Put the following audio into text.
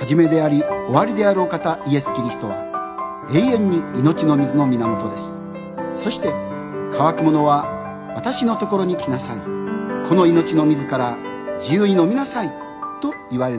初めであり終わりであるお方イエス・キリストは永遠に命の水の源です。そして乾く者は私のところに来なさい、この命の水から自由に飲みなさいと言われる